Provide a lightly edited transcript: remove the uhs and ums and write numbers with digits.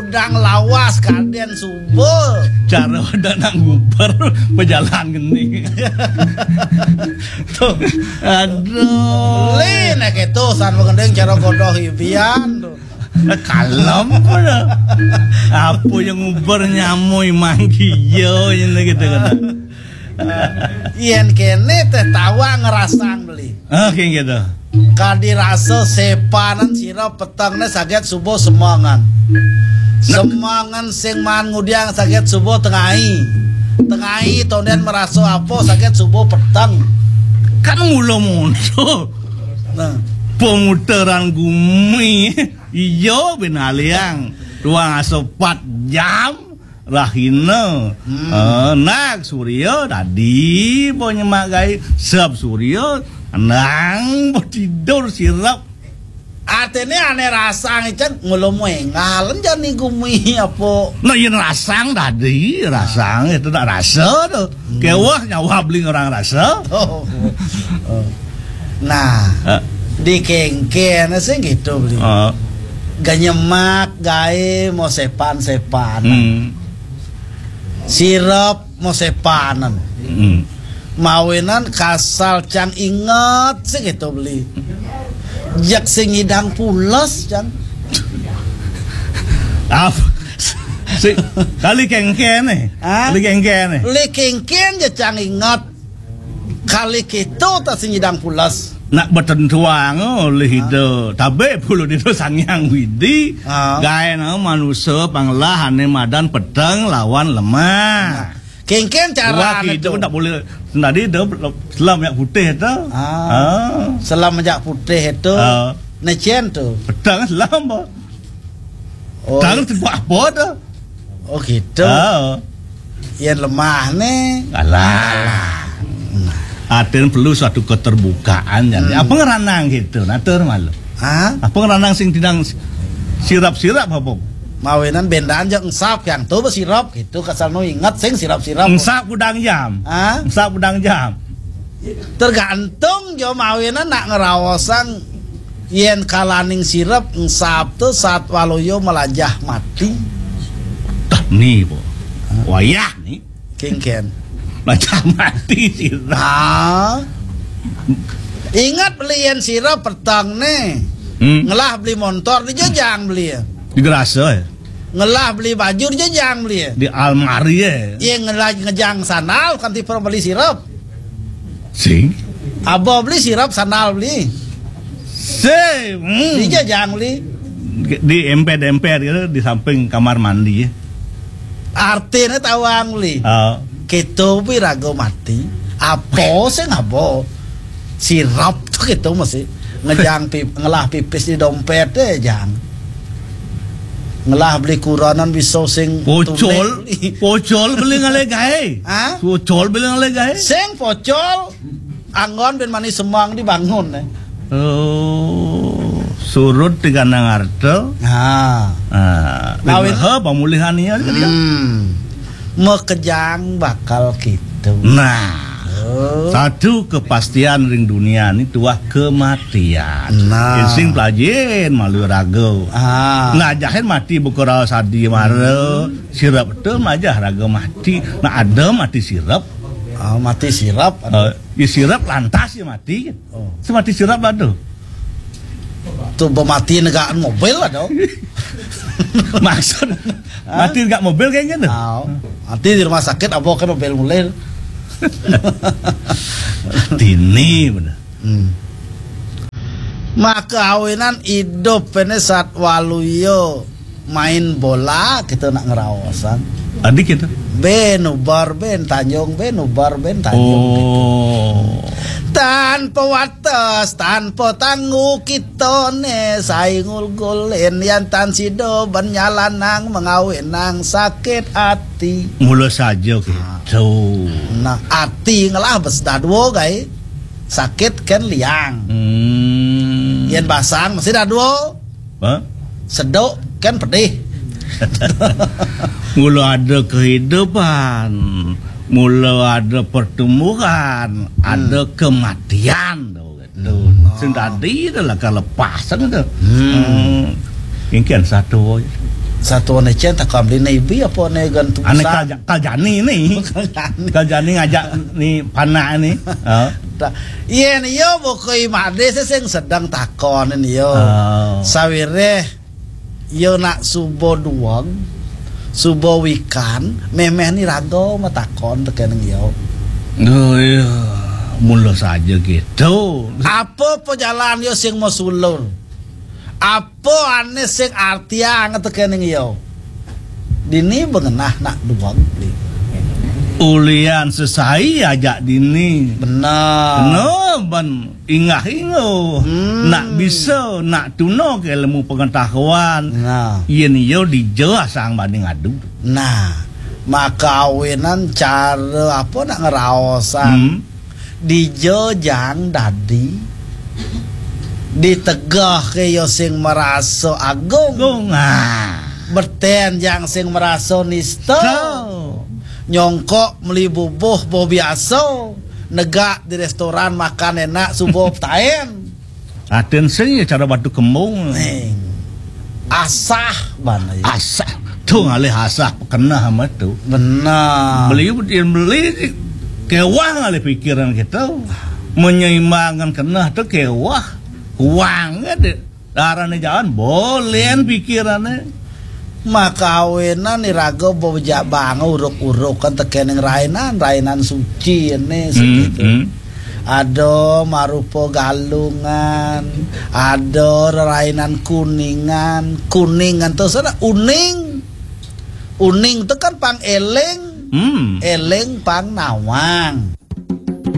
wedang lawas kadien subuh. Cara wedang nak nguber berjalan gini. Tuh. Aduh. Nek itu san mengendeng cara kodoh hibian tuh. Kalem pada. Apa yang nguber nyamui manggiyo ini gitu kan. Yen kene teh tawa ngerasang beli. Kayak gitu. Kadi rasa sepanan sira petangnya sakit subuh semangan. Semangan sing man ngudiang sakit subuh tengahi. Tengahi tonden merasa apa sakit subuh petang. Kan mula-mula. Nah, pemutaran bumi. Iyo benaliang 24 jam rahina. Nak surya tadi po nyemagai sab surya nang tidur sirap. artinya aneh rasang ikan ngulumu ngalen jani gumi apa. Nah yang rasang tadi rasang itu tak rasa tuh. Kewah nyawa beli orang rasa. Nah di kengken sih gitu beli. Ganyemak gae mau sepan sirup mau sepanan mawinan kasal can inget sih gitu beli jak sing ngidang pulas can si kali kengken nih kali kengken nih li kengken ya can inget kali gitu tak sing ngidang pulas nak bertentuang oleh itu tapi puluh itu sangyang widi gaya nama manusia panglah hane madan pedang lawan lemah kengken cara itu tak boleh tadi itu selam yang putih itu selam yang putih itu necen tuh pedang selam pedang tiba apa tuh oh gitu yang lemah nih alah Aden perlu suatu keterbukaan ya. Apa ngeranang gitu, natur malu. Apa ngeranang sing tidang sirap-sirap apa? Mawinan bendaan jeung ensap yang tuh sirap gitu kasalno ingat sing sirap-sirap. Ensap udang jam. Ensap udang jam. Tergantung jo mawinan nak ngerawasan yen kalaning sirap ensap tuh saat waluyo melajah mati. Tah nih po. Wayah nih. Kengken. Macam mati sirap. Ingat belian sirap petang nih. Ngelah beli motor di jajang beli ya. Di Gerasa ya. Ngelah beli baju di jajang beli ya. Di almari ya. Iya ngelah ngejang sanal kan tipe beli sirap. Sing. Abo beli sirap sanal beli. Di jajang beli. Di empet-empet gitu di samping kamar mandi ya. Artinya tawang beli. Gitu rago mati apa sih ngabo sirap tuh gitu masih ngejang ngelah pipis di dompet deh jang ngelah beli kuranan bisa sing pocol beli ngale gae pocol beli ngale gae sing pocol anggon ben manis semang dibangun surut di kandang arto awin pemulihannya mekejang bakal gitu. Nah, satu kepastian ring dunia ini tuah kematian. Nah, sing pelajin malu rago. Ngajahin mati bukura sadi mare sirap itu majah rago mati. Nah ada mati sirap. Mati sirap. Ya sirap lantas ya mati. Mati sirap aduh. Tuh mati negaan mobil ada. Maksud mati nggak mobil kayaknya tuh. Mati di rumah sakit apa kan mobil mulai. Dini bener. Maka awinan hidup ini saat waluyo main bola kita nak ngerawasan. Adik kita. Ben ubar ben Tanjung ben ubar ben Tanjung. Tanpa wates, tanpa tangguh kita ne saingul gulen yang tan sido banyalanang mengawinang sakit hati. Mula saja gitu. Nah hati ngelah besdadwo gay sakit kan liang. Yang basang masih dadwo. Sedok kan pedih. Mula ada kehidupan. Mula ada pertumbuhan, ada kematian gitu. Sing tadi adalah kelepasan itu. Mungkin satu Satu ane cen takam di nebi apa ane gantung ane kaljani nih. Kaljani ngajak nih pana nih. Iya nih yo pokoknya made sing sedang takon nih yo. Sawire yo nak subo duang, subo wikan, memeh nih rago matakon teken yo. Oh iya, mula saja gitu. Apa perjalanan yo sing mau sulur? Apa ane sing artian teken yo? Dini bengenah nak duang. Ulian sesai ajak dini. Benar. Ban ingah ingo. Nak bisa nak tuno ke ilmu pengetahuan. Nah. Yen yo dijelas sang banding adu. Nah, maka awenan cara apa nak ngeraosan. Dijojang dadi. Ditegah ke yo sing merasa agung. Berten yang sing merasa nista. Nyongkok meli bubuh bo biasa negak di restoran makan enak subuh taen aten sing cara batu kembung asah mana ya asah tuh ngalih asah kena sama tuh benar beli kewah ngalih pikiran kita menyeimbangkan kena tuh kewah uangnya deh darahnya jalan bolehan pikirannya maka awenan ni raga bojak bang uruk-uruk kan tekeneng rainan suci ini segitu. Ada marupo galungan, ada rainan kuningan tuh sana uning tuh kan pang eleng, eleng pang nawang.